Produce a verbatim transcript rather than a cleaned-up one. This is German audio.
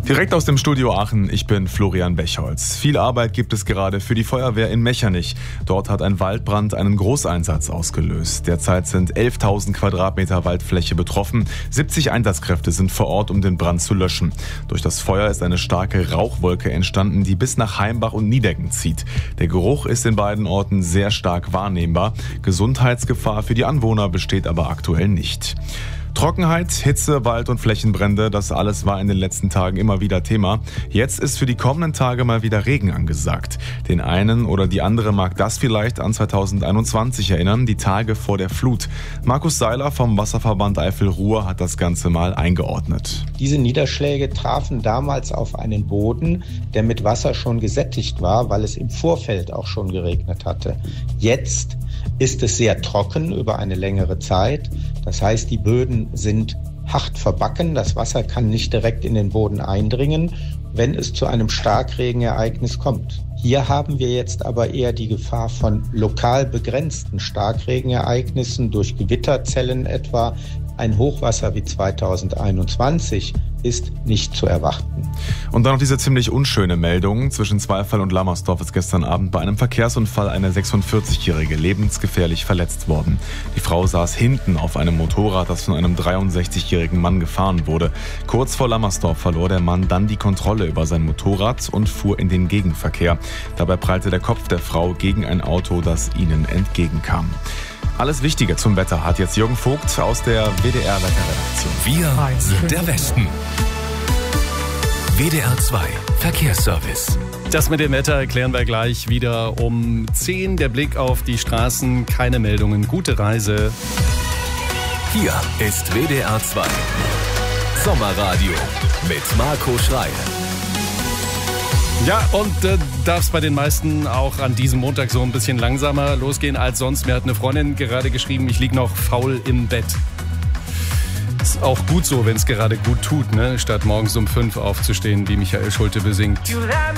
Direkt aus dem Studio Aachen, ich bin Florian Bechholz. Viel Arbeit gibt es gerade für die Feuerwehr in Mechernich. Dort hat ein Waldbrand einen Großeinsatz ausgelöst. Derzeit sind elftausend Quadratmeter Waldfläche betroffen. siebzig Einsatzkräfte sind vor Ort, um den Brand zu löschen. Durch das Feuer ist eine starke Rauchwolke entstanden, die bis nach Heimbach und Niedecken zieht. Der Geruch ist in beiden Orten sehr stark wahrnehmbar. Gesundheitsgefahr für die Anwohner besteht aber aktuell nicht. Trockenheit, Hitze, Wald- und Flächenbrände, das alles war in den letzten Tagen immer wieder Thema. Jetzt ist für die kommenden Tage mal wieder Regen angesagt. Den einen oder die andere mag das vielleicht an zweitausendeinundzwanzig erinnern, die Tage vor der Flut. Markus Seiler vom Wasserverband Eifel-Ruhr hat das Ganze mal eingeordnet. Diese Niederschläge trafen damals auf einen Boden, der mit Wasser schon gesättigt war, weil es im Vorfeld auch schon geregnet hatte. Jetzt ist es sehr trocken über eine längere Zeit. Das heißt, die Böden sind hart verbacken. Das Wasser kann nicht direkt in den Boden eindringen, wenn es zu einem Starkregenereignis kommt. Hier haben wir jetzt aber eher die Gefahr von lokal begrenzten Starkregenereignissen durch Gewitterzellen etwa. Ein Hochwasser wie zweitausendeinundzwanzig ist nicht zu erwarten. Und dann noch diese ziemlich unschöne Meldung. Zwischen Zweifel und Lammersdorf ist gestern Abend bei einem Verkehrsunfall eine sechsundvierzigjährige lebensgefährlich verletzt worden. Die Frau saß hinten auf einem Motorrad, das von einem dreiundsechzigjährigen Mann gefahren wurde. Kurz vor Lammersdorf verlor der Mann dann die Kontrolle über sein Motorrad und fuhr in den Gegenverkehr. Dabei prallte der Kopf der Frau gegen ein Auto, das ihnen entgegenkam. Alles Wichtige zum Wetter hat jetzt Jürgen Vogt aus der W D R-Wetterredaktion. Wir sind der Westen. W D R zwei Verkehrsservice. Das mit dem Wetter erklären wir gleich wieder um zehn. Der Blick auf die Straßen, keine Meldungen, gute Reise. Hier ist W D R zwei Sommerradio mit Marco Schreil. Ja, und äh, darf es bei den meisten auch an diesem Montag so ein bisschen langsamer losgehen als sonst. Mir hat eine Freundin gerade geschrieben, ich liege noch faul im Bett. Ist auch gut so, wenn es gerade gut tut, ne? Statt morgens um fünf aufzustehen, wie Michael Schulte besingt.